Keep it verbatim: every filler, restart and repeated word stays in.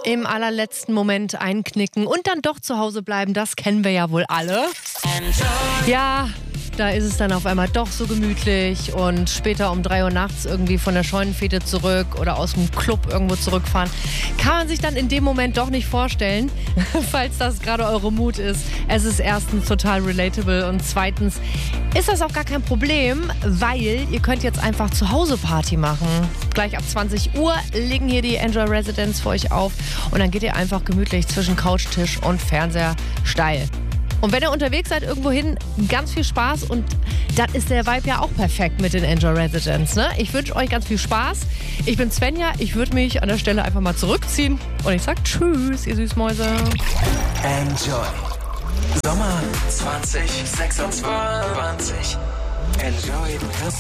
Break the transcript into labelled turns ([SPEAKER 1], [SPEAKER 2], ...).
[SPEAKER 1] Im allerletzten Moment einknicken und dann doch zu Hause bleiben, das kennen wir ja wohl alle. Ja, da ist es dann auf einmal doch so gemütlich und später um drei Uhr nachts irgendwie von der Scheunenfete zurück oder aus dem Club irgendwo zurückfahren. Kann man sich dann in dem Moment doch nicht vorstellen, falls das gerade eure Mut ist. Es ist erstens total relatable und zweitens ist das auch gar kein Problem, weil ihr könnt jetzt einfach zu Hause Party machen. Gleich ab zwanzig Uhr legen hier die Enjoy Residents für euch auf und dann geht ihr einfach gemütlich zwischen Couchtisch und Fernseher steil. Und wenn ihr unterwegs seid irgendwohin, ganz viel Spaß und das ist der Vibe ja auch perfekt mit den Enjoy Residents, ne? Ich wünsche euch ganz viel Spaß. Ich bin Svenja, ich würde mich an der Stelle einfach mal zurückziehen und ich sag tschüss, ihr Süßmäuse.
[SPEAKER 2] Enjoy. Sommer zwanzig sechsundzwanzig. Enjoy.